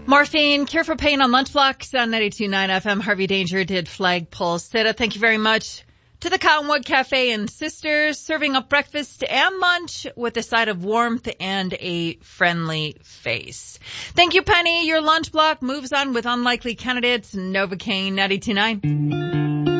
Morphine, Cure for Pain on Lunch Blocks on 92.9 FM. Harvey Danger did Flagpole Sitta. Thank you very much to the Cottonwood Cafe and Sisters, serving up breakfast and lunch with a side of warmth and a friendly face. Thank you, Penny. Your lunch block moves on with Unlikely Candidates, Novocaine 92.9.